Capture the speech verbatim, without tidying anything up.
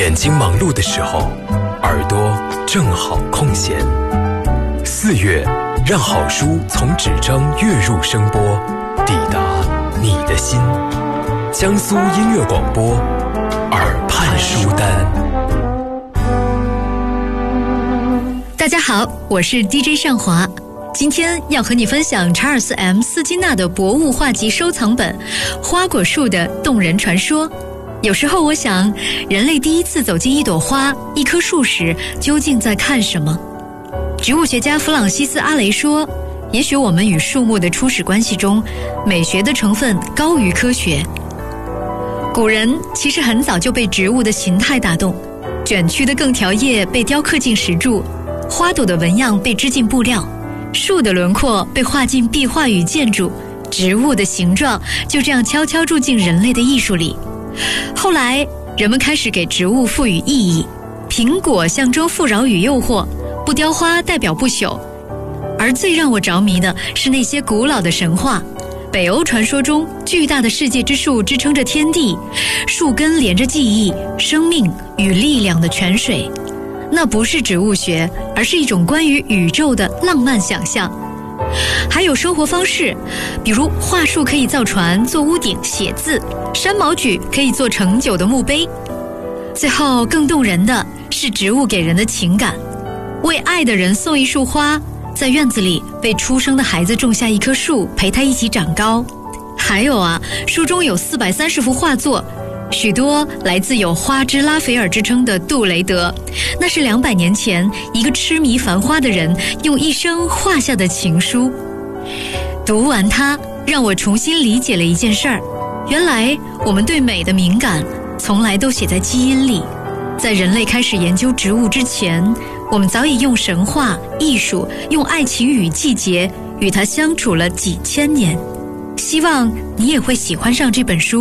眼睛忙碌的时候，耳朵正好空闲。四月，让好书从纸张跃入声波，抵达你的心。江苏音乐广播，耳畔书单。 大家好，我是 D J 尚华，今天要和你分享查尔斯 M 斯金纳的博物画集收藏本《花果树的动人传说》。有时候我想，人类第一次走进一朵花、一棵树时，究竟在看什么？植物学家弗朗西斯·阿雷说，也许我们与树木的初始关系中，美学的成分高于科学。古人其实很早就被植物的形态打动，卷曲的更条叶被雕刻进石柱，花朵的纹样被织进布料，树的轮廓被画进壁画与建筑，植物的形状就这样悄悄住进人类的艺术里。后来人们开始给植物赋予意义，苹果象征富饶与诱惑，不雕花代表不朽。而最让我着迷的是那些古老的神话。北欧传说中，巨大的世界之树支撑着天地，树根连着记忆、生命与力量的泉水。那不是植物学，而是一种关于宇宙的浪漫想象。还有生活方式，比如桦树可以造船、做屋顶、写字，山毛榉可以做盛酒的墓碑。最后更动人的是植物给人的情感，为爱的人送一束花，在院子里为出生的孩子种下一棵树，陪他一起长高。还有啊，书中有四百三十幅画作，许多来自有花之拉斐尔之称的杜雷德，那是两百年前一个痴迷繁花的人用一生画下的情书。读完它，让我重新理解了一件事儿，原来我们对美的敏感从来都写在基因里。在人类开始研究植物之前，我们早已用神话、艺术、用爱情与季节与它相处了几千年。希望你也会喜欢上这本书。